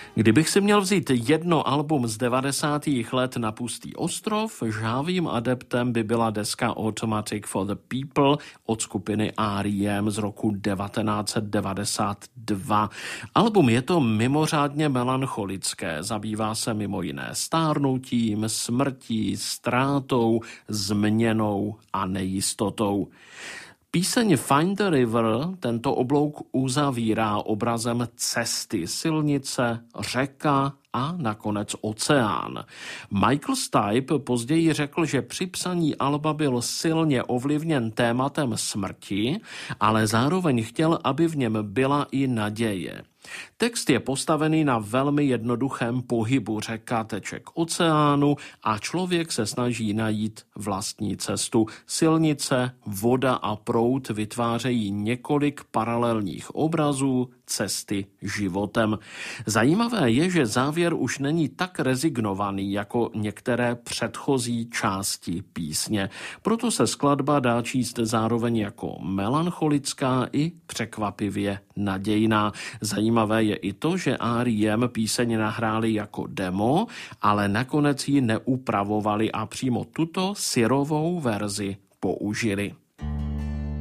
Kdybych si měl vzít jedno album z 90. let na pustý ostrov, žhavým adeptem by byla deska Automatic for the People od skupiny R.E.M. z roku 1992. Album je to mimořádně melancholické, zabývá se mimo jiné stárnutím, smrtí, ztrátou, změnou a nejistotou. Píseň Find the River tento oblouk uzavírá obrazem cesty, silnice, řeka a nakonec oceán. Michael Stipe později řekl, že při psaní alba byl silně ovlivněn tématem smrti, ale zároveň chtěl, aby v něm byla i naděje. Text je postavený na velmi jednoduchém pohybu. Řeka teče k oceánu a člověk se snaží najít vlastní cestu. Silnice, voda a proud vytvářejí několik paralelních obrazů cesty životem. Zajímavé je, že závěr už není tak rezignovaný jako některé předchozí části písně. Proto se skladba dá číst zároveň jako melancholická i překvapivě nadějná. Zajímavé je i to, že R.E.M. píseň nahráli jako demo, ale nakonec ji neupravovali a přímo tuto syrovou verzi použili.